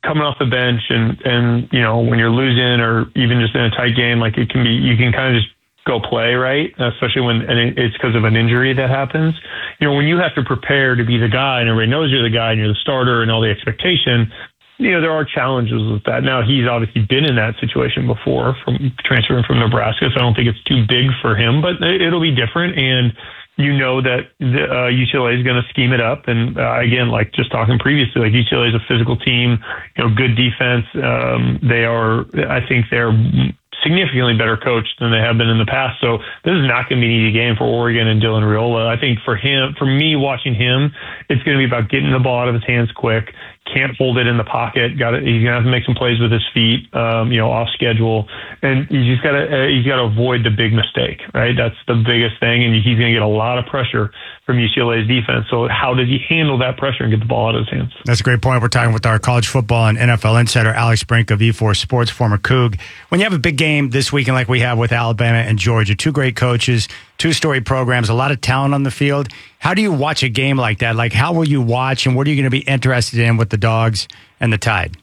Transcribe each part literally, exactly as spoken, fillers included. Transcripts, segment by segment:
coming off the bench and, and, you know, when you're losing or even just in a tight game, like it can be, you can kind of just go play, right? Especially when and it's because of an injury that happens. You know, when you have to prepare to be the guy and everybody knows you're the guy and you're the starter and all the expectation, you know, there are challenges with that. Now, he's obviously been in that situation before from transferring from Nebraska, so I don't think it's too big for him, but it'll be different. And you know that the, uh, U C L A is going to scheme it up. And uh, again, like just talking previously, like U C L A is a physical team, you know, good defense. Um, they are, I think they're significantly better coached than they have been in the past. So this is not going to be an easy game for Oregon and Dylan Raiola. I think for him, for me watching him, it's going to be about getting the ball out of his hands quick. Can't hold it in the pocket. Got it. He's gonna have to make some plays with his feet, um, you know, off schedule, and you just gotta uh, you gotta avoid the big mistake, right? That's the biggest thing, and he's gonna get a lot of pressure from U C L A's defense. So how does he handle that pressure and get the ball out of his hands? That's a great point. We're talking with our college football and N F L insider Alex Brink of E four Sports, former Coug. When you have a big game this weekend like we have with Alabama and Georgia, two great coaches, two-story programs, a lot of talent on the field. How do you watch a game like that? Like, how will you watch, and what are you going to be interested in with the Dogs and the Tide?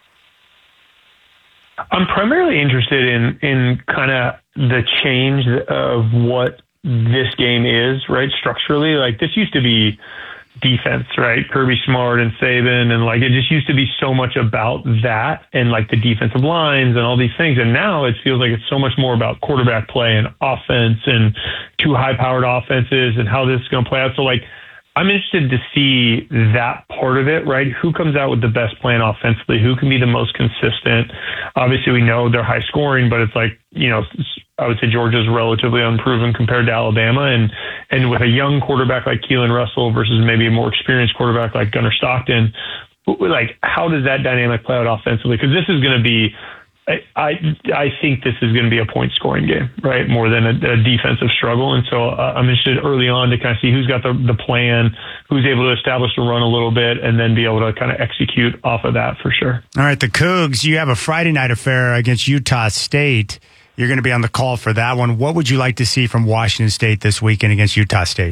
I'm primarily interested in in kind of the change of what this game is, right? Structurally, like this used to be defense, right? Kirby Smart and Saban, and like it just used to be so much about that and like the defensive lines and all these things. And now it feels like it's so much more about quarterback play and offense and two high-powered offenses and how this is going to play out. So like I'm interested to see that part of it, right? Who comes out with the best plan offensively? Who can be the most consistent? Obviously, we know they're high scoring, but it's like, you know, I would say Georgia's relatively unproven compared to Alabama. And, and with a young quarterback like Keelan Russell versus maybe a more experienced quarterback like Gunnar Stockton, like how does that dynamic play out offensively? Because this is going to be, I I think this is going to be a point scoring game, right? More than a, a defensive struggle. And so uh, I'm interested early on to kind of see who's got the, the plan, who's able to establish the run a little bit, and then be able to kind of execute off of that for sure. All right, the Cougs, you have a Friday night affair against Utah State. You're going to be on the call for that one. What would you like to see from Washington State this weekend against Utah State?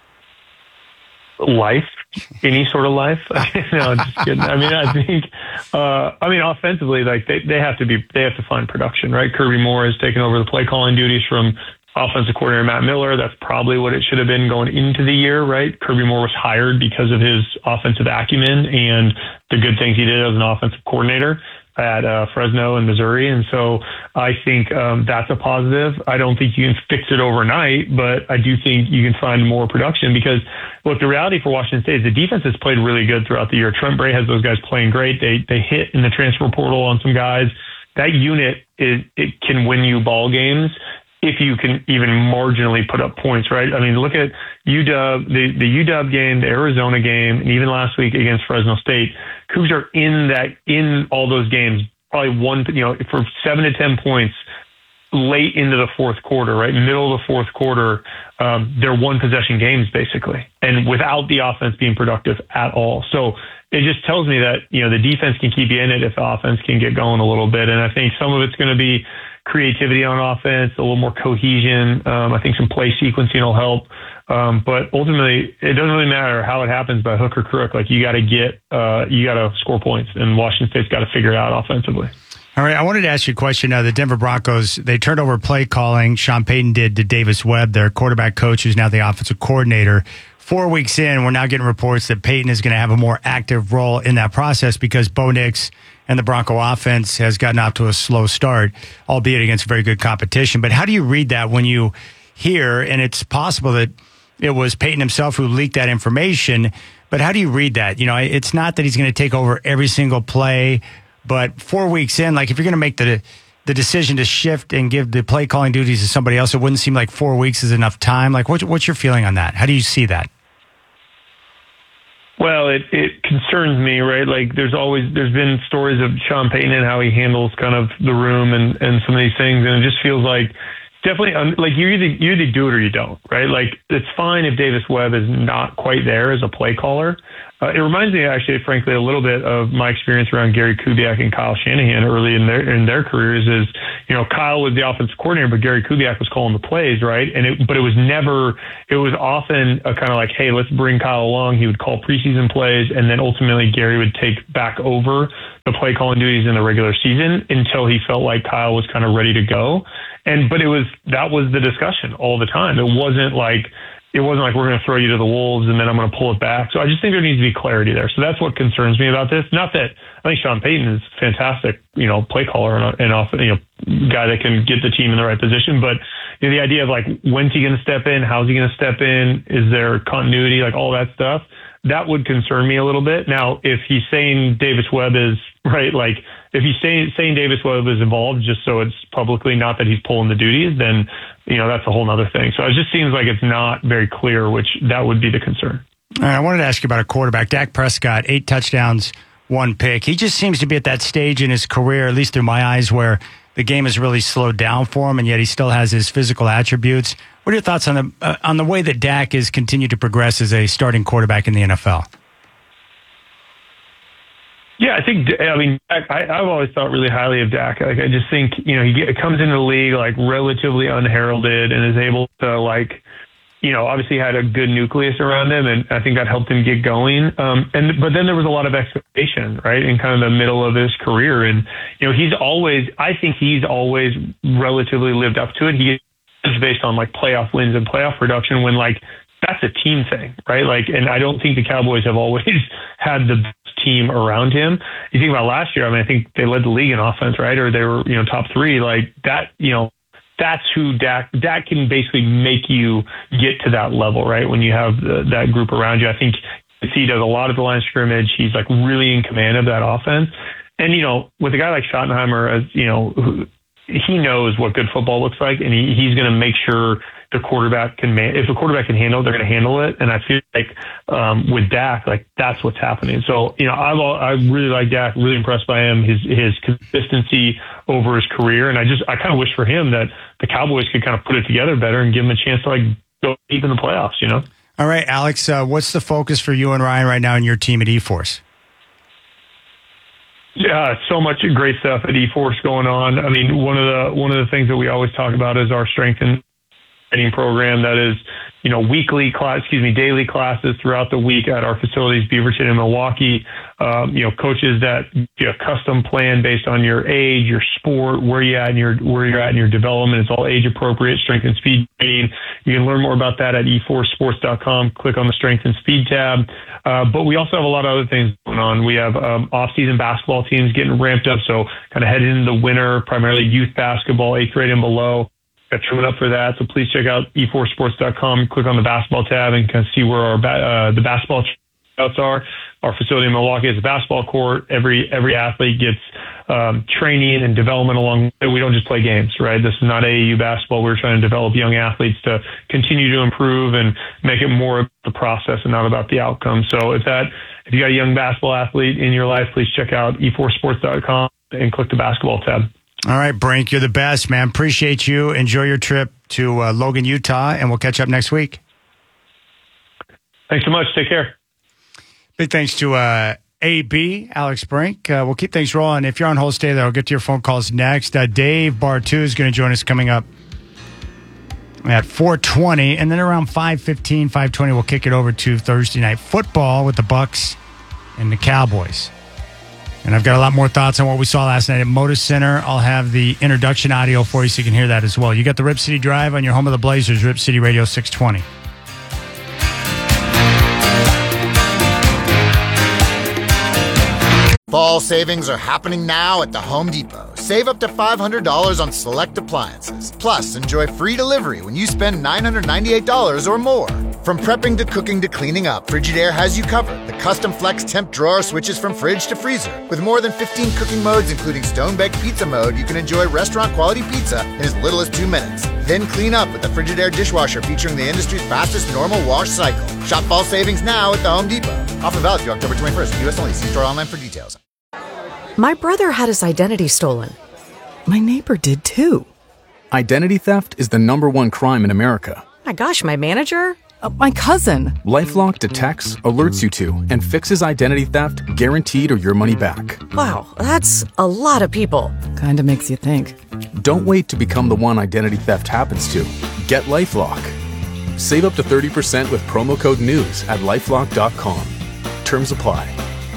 Life, any sort of life. No, just kidding. I mean, I think, uh, I mean, offensively, like they, they have to be, they have to find production, right? Kirby Moore has taken over the play calling duties from offensive coordinator Matt Miller. That's probably what it should have been going into the year, right? Kirby Moore was hired because of his offensive acumen and the good things he did as an offensive coordinator at uh, Fresno and Missouri. And so I think um, that's a positive. I don't think you can fix it overnight, but I do think you can find more production because, look, the reality for Washington State is the defense has played really good throughout the year. Trent Bray has those guys playing great. They they hit in the transfer portal on some guys. That unit is it can win you ball games if you can even marginally put up points, right? I mean, look at U W, the, the U W game, the Arizona game, and even last week against Fresno State. Cougs are in that, in all those games, probably one, you know, for seven to ten points late into the fourth quarter, right? Middle of the fourth quarter, um, they're one possession games basically, and without the offense being productive at all. So it just tells me that, you know, the defense can keep you in it if the offense can get going a little bit. And I think some of it's going to be creativity on offense, a little more cohesion. Um, I think some play sequencing will help. Um, but ultimately, it doesn't really matter how it happens by hook or crook. Like you got to get, uh, you got to score points, and Washington State's got to figure it out offensively. All right, I wanted to ask you a question. Uh, the Denver Broncos, they turned over play calling. Sean Payton did to Davis Webb, their quarterback coach, who's now the offensive coordinator. Four weeks in, we're now getting reports that Payton is going to have a more active role in that process because Bo Nix and the Bronco offense has gotten off to a slow start, albeit against very good competition. But how do you read that when you hear, and it's possible that it was Payton himself who leaked that information, but how do you read that? You know, it's not that he's going to take over every single play, but four weeks in, like if you're going to make the the decision to shift and give the play calling duties to somebody else, it wouldn't seem like four weeks is enough time. Like, what, what's your feeling on that? How do you see that? Well, it, it concerns me, right? Like there's always, there's been stories of Sean Payton and how he handles kind of the room and, and some of these things. And it just feels like definitely un, like you either, you either do it or you don't, right? Like it's fine if Davis Webb is not quite there as a play caller. Uh, it reminds me, actually, frankly, a little bit of my experience around Gary Kubiak and Kyle Shanahan early in their in their careers. Is, you know, Kyle was the offensive coordinator, but Gary Kubiak was calling the plays, right? And it, but it was never. It was often a kind of like, hey, let's bring Kyle along. He would call preseason plays, and then ultimately Gary would take back over the play calling duties in the regular season until he felt like Kyle was kind of ready to go. And but it was that was the discussion all the time. It wasn't like. It wasn't like we're going to throw you to the wolves and then I'm going to pull it back. So I just think there needs to be clarity there. So that's what concerns me about this. Not that I think Sean Payton is a fantastic, you know, play caller and, and often, you know, guy that can get the team in the right position. But you know, the idea of like, when's he going to step in? How's he going to step in? Is there continuity? Like all that stuff. That would concern me a little bit. Now, if he's saying Davis Webb is right, like if he's saying, saying Davis Webb is involved just so it's publicly not that he's pulling the duties, then, you know, that's a whole other thing. So it just seems like it's not very clear, which that would be the concern. All right, I wanted to ask you about a quarterback. Dak Prescott, eight touchdowns, one pick. He just seems to be at that stage in his career, at least through my eyes, where the game has really slowed down for him, and yet he still has his physical attributes. What are your thoughts on the uh, on the way that Dak has continued to progress as a starting quarterback in the N F L? Yeah, I think, I mean, I, I've always thought really highly of Dak. Like, I just think, you know, he get, comes into the league like relatively unheralded and is able to like, you know, obviously had a good nucleus around him, and I think that helped him get going. Um, and but then there was a lot of expectation, right, in kind of the middle of his career, and you know, he's always, I think he's always relatively lived up to it. He is based on like playoff wins and playoff production when like that's a team thing, right? Like, and I don't think the Cowboys have always had the best team around him. You think about last year, I mean, I think they led the league in offense, right? Or they were, you know, top three. Like that, you know, that's who Dak, Dak can basically make you get to that level, right? When you have the, that group around you. I think he does a lot of the line of scrimmage. He's like really in command of that offense. And, you know, with a guy like Schottenheimer, as you know, who, he knows what good football looks like, and he, he's going to make sure the quarterback can man- if the quarterback can handle it, they're going to handle it. And I feel like um, with Dak, like that's what's happening. So, you know, I've all, I really like Dak, really impressed by him, his his consistency over his career. And I just I kind of wish for him that the Cowboys could kind of put it together better and give him a chance to like go deep in the playoffs, you know? All right, Alex, uh, what's the focus for you and Ryan right now in your team at eForce? Yeah, so much great stuff at eForce going on. I mean, one of the one of the things that we always talk about is our strength and training program. That is, you know, weekly class, excuse me, daily classes throughout the week at our facilities, Beaverton and Milwaukee. Um, you know, coaches that do a custom plan based on your age, your sport, where you at in your where you're at in your development. It's all age appropriate strength and speed training. You can learn more about that at e force sports dot com. Click on the strength and speed tab. Uh, but we also have a lot of other things going on. We have um, off-season basketball teams getting ramped up, so kind of headed into the winter, primarily youth basketball, eighth grade and below. Got trimming up for that, so please check out e force sports dot com. Click on the basketball tab and kind of see where our ba- uh, the basketball outs are. Our facility in Milwaukee is a basketball court. Every every athlete gets um, training and development along. We don't just play games, right? This is not A A U basketball. We're trying to develop young athletes to continue to improve and make it more of the process and not about the outcome. So if that if you got a young basketball athlete in your life, please check out e force sports dot com and click the basketball tab. All right, Brink, you're the best, man. Appreciate you. Enjoy your trip to uh, Logan, Utah, and we'll catch up next week. Thanks so much. Take care. Big thanks to uh, A B, Alex Brink. Uh, we'll keep things rolling. If you're on hold, stay there. I'll get to your phone calls next. Uh, Dave Bartu is going to join us coming up at four twenty, and then around five fifteen, five twenty, we'll kick it over to Thursday Night Football with the Bucks and the Cowboys. And I've got a lot more thoughts on what we saw last night at Moda Center. I'll have the introduction audio for you so you can hear that as well. You got the Rip City Drive on your home of the Blazers, Rip City Radio six twenty. Fall savings are happening now at the Home Depot. Save up to five hundred dollars on select appliances. Plus, enjoy free delivery when you spend nine hundred ninety-eight dollars or more. From prepping to cooking to cleaning up, Frigidaire has you covered. The custom flex temp drawer switches from fridge to freezer. With more than fifteen cooking modes, including stone-baked pizza mode, you can enjoy restaurant-quality pizza in as little as two minutes. Then clean up with the Frigidaire dishwasher featuring the industry's fastest normal wash cycle. Shop fall savings now at the Home Depot. Offer valid through October twenty-first. U S only. See store online for details. My brother had his identity stolen. My neighbor did too. Identity theft is the number one crime in America. My gosh, my manager? Uh, my cousin. LifeLock detects, alerts you to, and fixes identity theft guaranteed or your money back. Wow, that's a lot of people. Kinda makes you think. Don't wait to become the one identity theft happens to. Get LifeLock. Save up to thirty percent with promo code NEWS at lifelock dot com. Terms apply.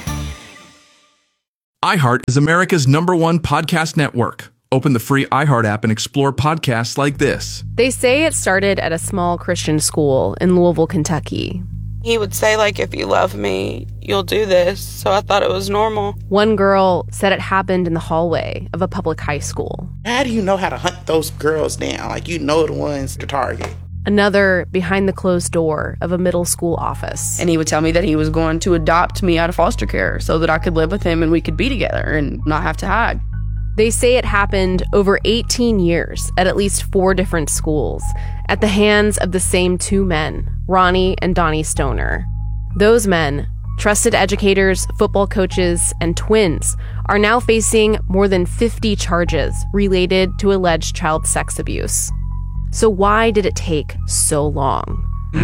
iHeart is America's number one podcast network. Open the free iHeart app and explore podcasts like this. They say it started at a small Christian school in Louisville, Kentucky. He would say, like, if you love me, you'll do this. So I thought it was normal. One girl said it happened in the hallway of a public high school. How do you know how to hunt those girls down? Like, you know the ones to target. Another behind the closed door of a middle school office. And he would tell me that he was going to adopt me out of foster care so that I could live with him and we could be together and not have to hide. They say it happened over eighteen years at at least four different schools at the hands of the same two men, Ronnie and Donnie Stoner. Those men, trusted educators, football coaches, and twins, are now facing more than fifty charges related to alleged child sex abuse. So why did it take so long?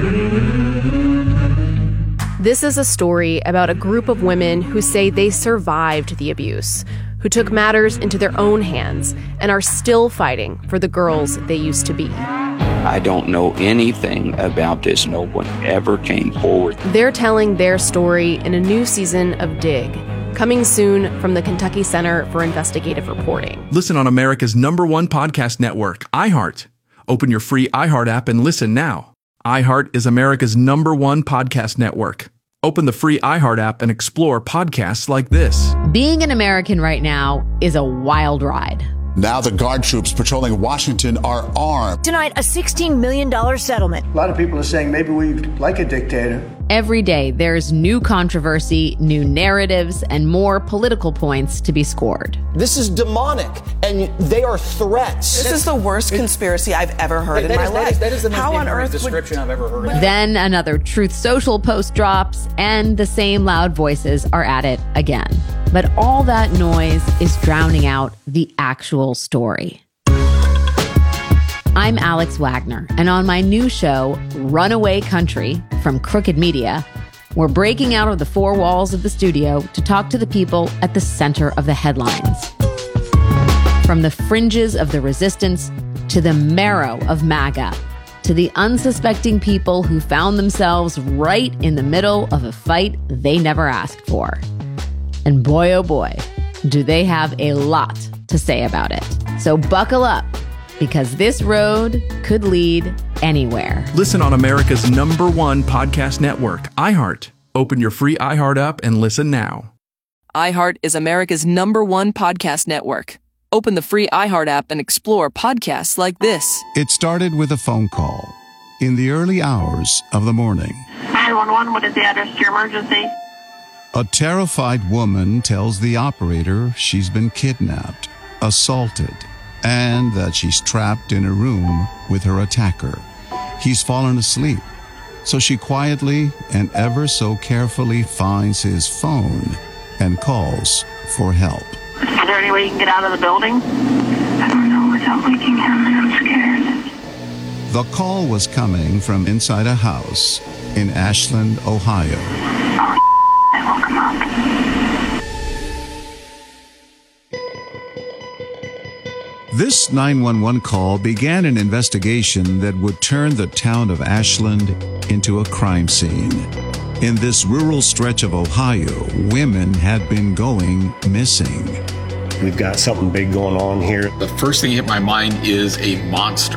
This is a story about a group of women who say they survived the abuse, who took matters into their own hands and are still fighting for the girls they used to be. I don't know anything about this. No one ever came forward. They're telling their story in a new season of Dig, coming soon from the Kentucky Center for Investigative Reporting. Listen on America's number one podcast network, iHeart. Open your free iHeart app and listen now. iHeart is America's number one podcast network. Open the free iHeart app and explore podcasts like this. Being an American right now is a wild ride. Now the guard troops patrolling Washington are armed. Tonight, a sixteen million dollars settlement. A lot of people are saying maybe we like a dictator. Every day, there's new controversy, new narratives, and more political points to be scored. This is demonic, and they are threats. This is the worst conspiracy I've ever heard in my life. That is the most How on earth description would... I've ever heard. Then another Truth Social post drops, and the same loud voices are at it again. But all that noise is drowning out the actual story. I'm Alex Wagner, and on my new show, Runaway Country, from Crooked Media, we're breaking out of the four walls of the studio to talk to the people at the center of the headlines. From the fringes of the resistance to the marrow of MAGA, to the unsuspecting people who found themselves right in the middle of a fight they never asked for. And boy, oh boy, do they have a lot to say about it. So buckle up, because this road could lead anywhere. Listen on America's number one podcast network, iHeart. Open your free iHeart app and listen now. iHeart is America's number one podcast network. Open the free iHeart app and explore podcasts like this. It started with a phone call in the early hours of the morning. nine one one, what is the address to your emergency? A terrified woman tells the operator she's been kidnapped, assaulted, and that she's trapped in a room with her attacker. He's fallen asleep, so she quietly and ever so carefully finds his phone and calls for help. Is there any way you can get out of the building? I don't know without waking him, and I'm scared. The call was coming from inside a house in Ashland, Ohio. Oh, I woke him up. This nine one one call began an investigation that would turn the town of Ashland into a crime scene. In this rural stretch of Ohio, women had been going missing. We've got something big going on here. The first thing that hit my mind is a monster.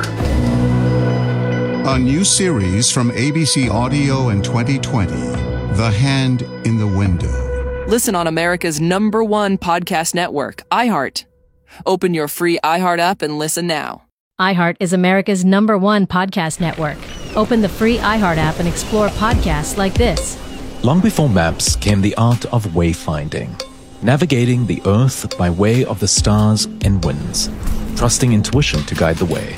A new series from A B C Audio in twenty twenty, The Hand in the Window. Listen on America's number one podcast network, iHeart. Open your free iHeart app and listen now. iHeart is America's number one podcast network. Open the free iHeart app and explore podcasts like this. Long before maps came the art of wayfinding, navigating the earth by way of the stars and winds, trusting intuition to guide the way.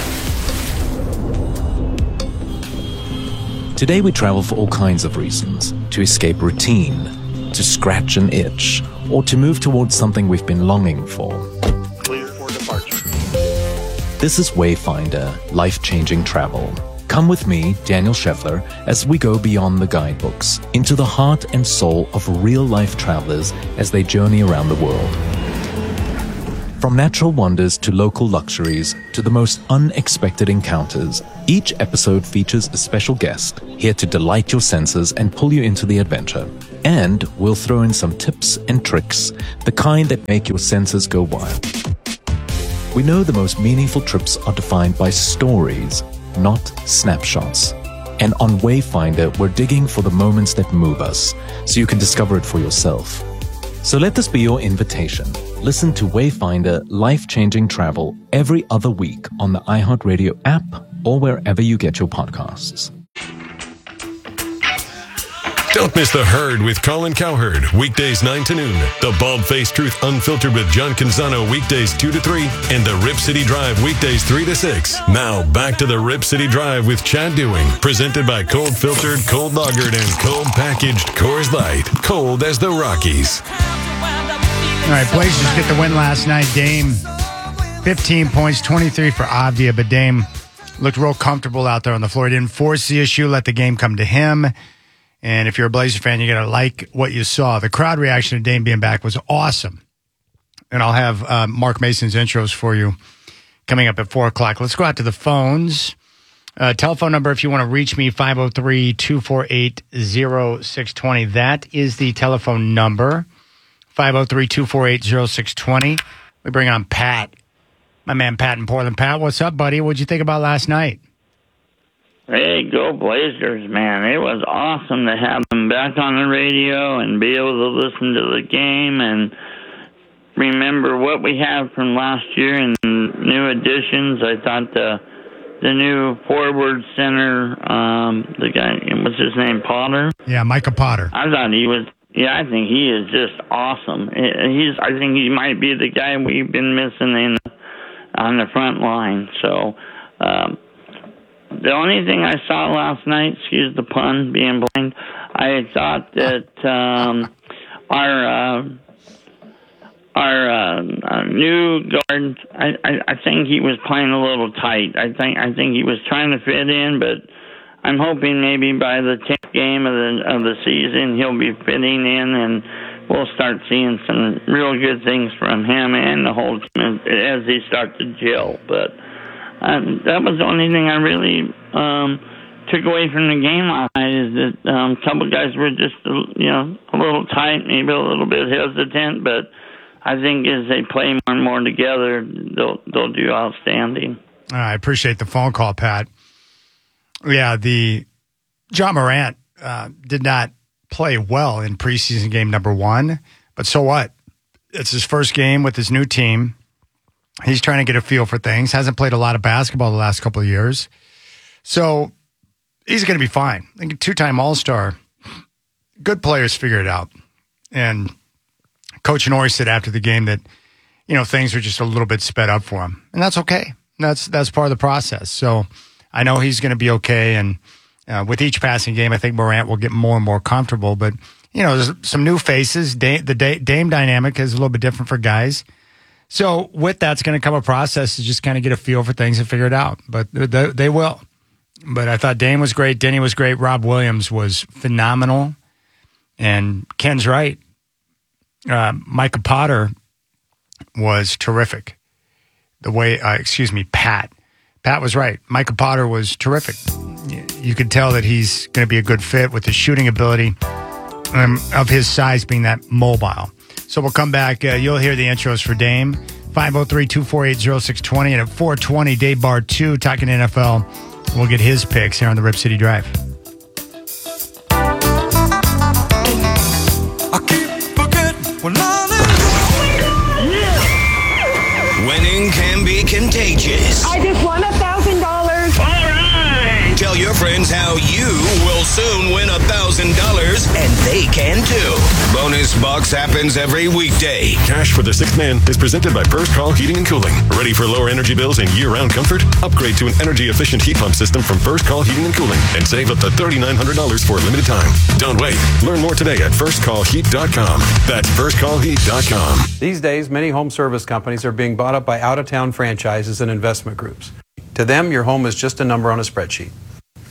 Today we travel for all kinds of reasons: to escape routine, to scratch an itch, or to move towards something we've been longing for. Clear for departure. This is Wayfinder, life-changing travel. Come with me, Daniel Scheffler, as we go beyond the guidebooks, into the heart and soul of real-life travelers as they journey around the world. From natural wonders to local luxuries to the most unexpected encounters, each episode features a special guest here to delight your senses and pull you into the adventure. And we'll throw in some tips and tricks, the kind that make your senses go wild. We know the most meaningful trips are defined by stories, not snapshots. And on Wayfinder, we're digging for the moments that move us, so you can discover it for yourself. So let this be your invitation. Listen to Wayfinder Life-Changing Travel every other week on the iHeartRadio app or wherever you get your podcasts. Don't miss The Herd with Colin Cowherd, weekdays nine to noon. The Bald-Faced Truth Unfiltered with John Canzano, weekdays two to three. And the Rip City Drive, weekdays three to six. Now, back to the Rip City Drive with Chad Dewing, presented by Cold Filtered, Cold Lagered, and Cold Packaged Coors Light. Cold as the Rockies. All right, Blazers get the win last night. Dame, fifteen points, twenty-three for Avdia, but Dame looked real comfortable out there on the floor. He didn't force the issue, let the game come to him. And if you're a Blazer fan, you got to like what you saw. The crowd reaction to Dame being back was awesome. And I'll have uh, Mark Mason's intros for you coming up at four o'clock. Let's go out to the phones. Uh, telephone number, if you want to reach me, five oh three, two four eight, oh six two oh. That is the telephone number, five oh three, two four eight, oh six two oh. We bring on Pat, my man Pat in Portland. Pat, what's up, buddy? What'd you think about last night? Hey, go Blazers, man. It was awesome to have them back on the radio and be able to listen to the game and remember what we have from last year and new additions. I thought the the new forward center, um, the guy, what's his name, Potter? Yeah, Micah Potter. I thought he was, yeah, I think he is just awesome. He's, I think he might be the guy we've been missing in on the front line. So, um, the only thing I saw last night, excuse the pun, being blind, I thought that um, our uh, our uh, uh, new guard, I, I, I think he was playing a little tight. I think I think he was trying to fit in, but I'm hoping maybe by the tenth game of the of the season he'll be fitting in, and we'll start seeing some real good things from him and the whole team as they start to gel. But Um, that was the only thing I really um, took away from the game last night is that um, a couple guys were just, you know, a little tight, maybe a little bit hesitant, but I think as they play more and more together, they'll they'll do outstanding. I appreciate the phone call, Pat. Yeah, the John Morant uh, did not play well in preseason game number one, but so what? It's his first game with his new team. He's trying to get a feel for things. Hasn't played a lot of basketball the last couple of years. So he's going to be fine. I think a two-time All-Star. Good players figure it out. And Coach Norrie said after the game that, you know, things are just a little bit sped up for him. And that's okay. That's that's part of the process. So I know he's going to be okay. And uh, with each passing game, I think Morant will get more and more comfortable. But, you know, there's some new faces. Dame, the Dame dynamic is a little bit different for guys. So with that's going to come a process to just kind of get a feel for things and figure it out. But they, they will. But I thought Dame was great. Denny was great. Rob Williams was phenomenal. And Ken's right. Uh, Micah Potter was terrific. The way, uh, excuse me, Pat. Pat was right. Micah Potter was terrific. You could tell that he's going to be a good fit with his shooting ability um, of his size being that mobile. So we'll come back. Uh, you'll hear the intros for Dame. five oh three, two four eight, oh six two oh. And at four twenty, Dave Bar two, talking N F L. We'll get his picks here on the Rip City Drive. I keep forgetting when Winning can be contagious. I just won a thousand dollars. All right. Tell your friends how you will soon win a thousand dollars, and they can too. Bonus Box happens every weekday. Cash for the Sixth Man is presented by First Call Heating and Cooling. Ready for lower energy bills and year-round comfort? Upgrade to an energy-efficient heat pump system from First Call Heating and Cooling and save up to three thousand nine hundred dollars for a limited time. Don't wait. Learn more today at first call heat dot com. That's first call heat dot com. These days, many home service companies are being bought up by out-of-town franchises and investment groups. To them, your home is just a number on a spreadsheet.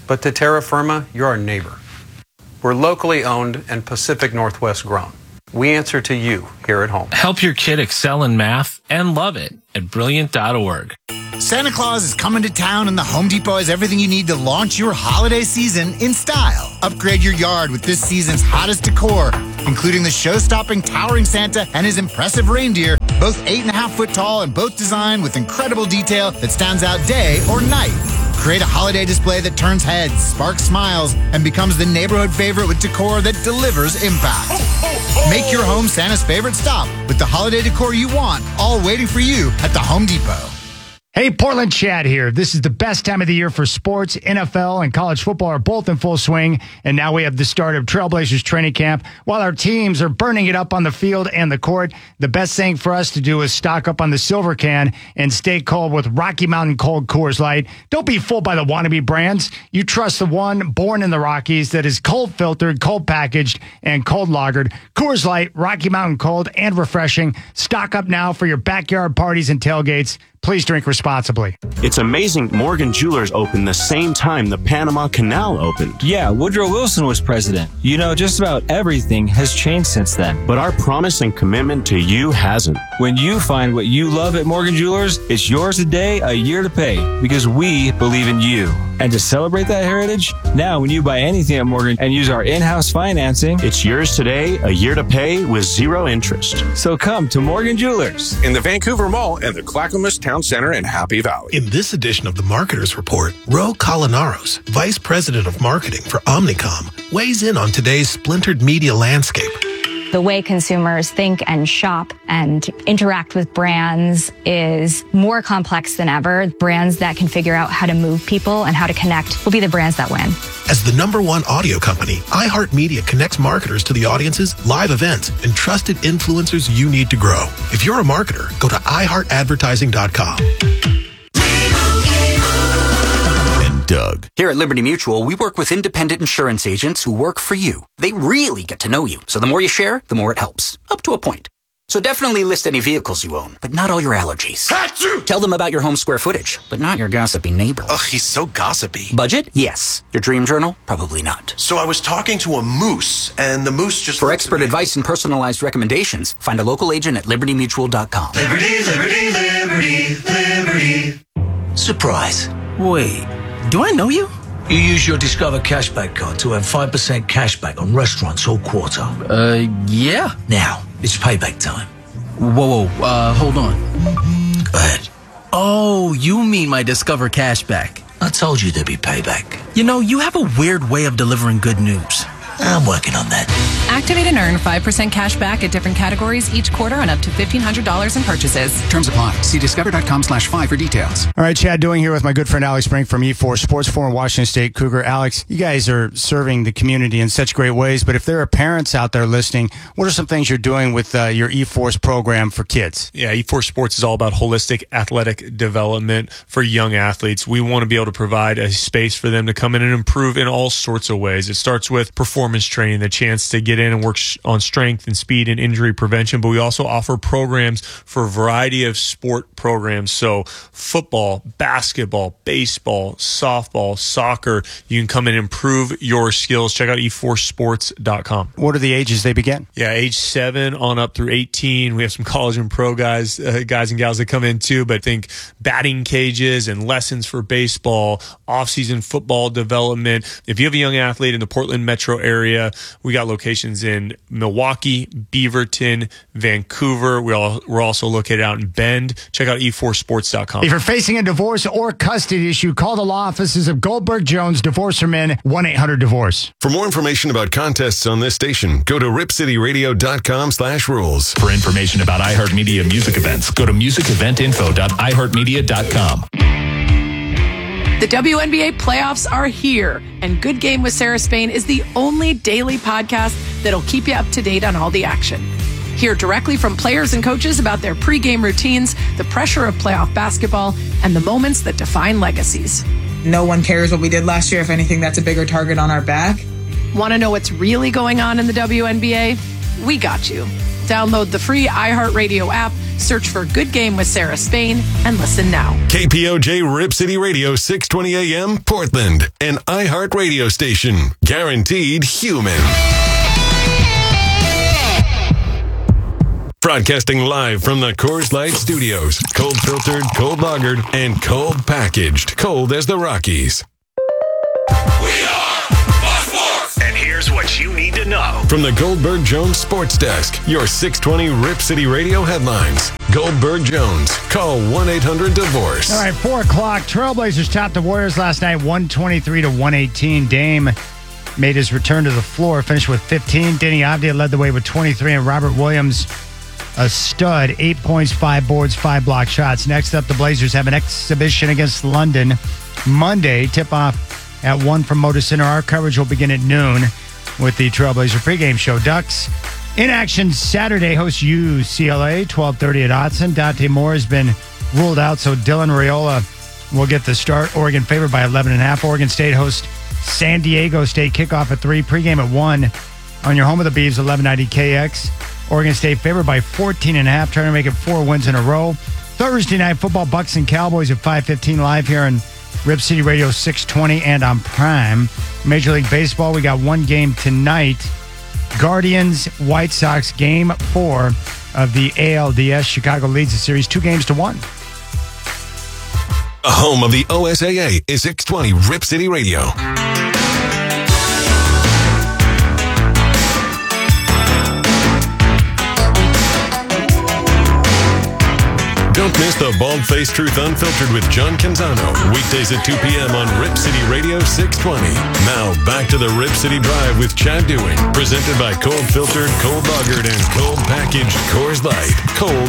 But to Terra Firma, you're our neighbor. We're locally owned and Pacific Northwest grown. We answer to you here at home. Help your kid excel in math and love it at brilliant dot org. Santa Claus is coming to town, and the Home Depot has everything you need to launch your holiday season in style. Upgrade your yard with this season's hottest decor, including the show-stopping towering Santa and his impressive reindeer, both eight and a half foot tall and both designed with incredible detail that stands out day or night. Create a holiday display that turns heads, sparks smiles, and becomes the neighborhood favorite with decor that delivers impact. Make your home Santa's favorite stop with the holiday decor you want, all waiting for you at the Home Depot. Hey, Portland Chad here. This is the best time of the year for sports. N F L and college football are both in full swing, and now we have the start of Trailblazers training camp. While our teams are burning it up on the field and the court, the best thing for us to do is stock up on the silver can and stay cold with Rocky Mountain Cold Coors Light. Don't be fooled by the wannabe brands. You trust the one born in the Rockies that is cold filtered, cold packaged, and cold lagered. Coors Light, Rocky Mountain Cold, and refreshing. Stock up now for your backyard parties and tailgates. Please drink responsibly. It's amazing Morgan Jewelers opened the same time the Panama Canal opened. Yeah, Woodrow Wilson was president. You know, just about everything has changed since then. But our promise and commitment to you hasn't. When you find what you love at Morgan Jewelers, it's yours today, a year to pay, because we believe in you. And to celebrate that heritage, now when you buy anything at Morgan and use our in-house financing, it's yours today, a year to pay with zero interest. So come to Morgan Jewelers in the Vancouver Mall and the Clackamas Town Center in Happy Valley. In this edition of the Marketers Report, Ro Colinaros, Vice President of Marketing for Omnicom, weighs in on today's splintered media landscape. The way consumers think and shop and interact with brands is more complex than ever. Brands that can figure out how to move people and how to connect will be the brands that win. As the number one audio company, iHeartMedia connects marketers to the audiences, live events, and trusted influencers you need to grow. If you're a marketer, go to i heart advertising dot com. Doug. Here at Liberty Mutual, we work with independent insurance agents who work for you. They really get to know you, so the more you share, the more it helps, up to a point. So definitely list any vehicles you own, but not all your allergies. Achoo! Tell them about your home square footage, but not your gossipy neighbor. Ugh, he's so gossipy. Budget? Yes. Your dream journal? Probably not. So I was talking to a moose, and the moose just... For expert advice and personalized recommendations, find a local agent at liberty mutual dot com. Liberty, liberty, liberty, liberty. Surprise. Wait. Do I know you? You use your Discover Cashback card to earn five percent cashback on restaurants all quarter. Uh, yeah. Now, it's payback time. Whoa, whoa, uh, hold on. Go ahead. Oh, you mean my Discover Cashback. I told you there'd be payback. You know, you have a weird way of delivering good news. I'm working on that. Activate and earn five percent cash back at different categories each quarter on up to fifteen hundred dollars in purchases. Terms apply. See discover.com slash five for details. All right, Chad Doing here with my good friend Alex Brink from E four Sports Forum, Washington State Cougar. Alex, you guys are serving the community in such great ways, but if there are parents out there listening, what are some things you're doing with uh, your E four program for kids? Yeah, E four Sports is all about holistic athletic development for young athletes. We want to be able to provide a space for them to come in and improve in all sorts of ways. It starts with performance training, the chance to get in and work on strength and speed and injury prevention, but we also offer programs for a variety of sport programs. So football, basketball, baseball, softball, soccer. You can come in and improve your skills. Check out e four sports dot com. What are the ages they begin? Yeah, age seven on up through eighteen. We have some college and pro guys, uh, guys and gals that come in too, but think batting cages and lessons for baseball, off-season football development. If you have a young athlete in the Portland metro area, we got locations in Milwaukee, Beaverton, Vancouver. We're, all, we're also located out in Bend. Check out e four sports dot com. If you're facing a divorce or custody issue, call the law offices of Goldberg Jones, Divorce for Men, one eight hundred divorce. For more information about contests on this station, go to rip city radio dot com slash rules. For information about iHeartMedia music events, go to music event info dot i heart media dot com. The W N B A playoffs are here, and Good Game with Sarah Spain is the only daily podcast that'll keep you up to date on all the action. Hear directly from players and coaches about their pregame routines, the pressure of playoff basketball, and the moments that define legacies. No one cares what we did last year. If anything, that's a bigger target on our back. Want to know what's really going on in the W N B A? We got you. Download the free iHeartRadio app, Search for Good Game with Sarah Spain and listen now. K P O J Rip City Radio, six twenty A M, Portland. An iHeart radio station. Guaranteed human. Broadcasting live from the Coors Light Studios. Cold filtered, cold lagered, and cold packaged. Cold as the Rockies. We are Fox Sports. And here's what you need to know. From the Goldberg Jones Sports Desk, your six twenty Rip City Radio headlines. Goldberg Jones. Call one eight hundred divorce. All right, four o'clock. Trailblazers topped the Warriors last night, one twenty-three to one eighteen. Dame made his return to the floor, finished with fifteen. Denny Avdia led the way with twenty-three, and Robert Williams, a stud, eight points, five boards, five block shots. Next up, the Blazers have an exhibition against London Monday. Tip-off at one from Moda Center. Our coverage will begin at noon with the Trailblazer pregame show. Ducks in action Saturday hosts U C L A, twelve thirty at Autzen. Dante Moore has been ruled out, so Dylan Raiola will get the start. Oregon favored by eleven and a half. Oregon State hosts San Diego State. Kickoff at three. Pregame at one on your home of the Beavs, eleven ninety K X. Oregon State favored by fourteen and a half, trying to make it four wins in a row. Thursday night football, Bucks and Cowboys at five fifteen live here on Rip City Radio six twenty and on Prime. Major League Baseball, we got one game tonight. Guardians, White Sox, game four of the A L D S. Chicago leads the series two games to one. The home of the O S A A is six twenty Rip City Radio. Don't miss the Bald-Faced Truth Unfiltered with John Canzano. Weekdays at two p.m. on Rip City Radio six twenty. Now back to the Rip City Drive with Chad Dewing. Presented by Cold Filtered, Cold Lagered, and Cold Packaged Coors Light. Cold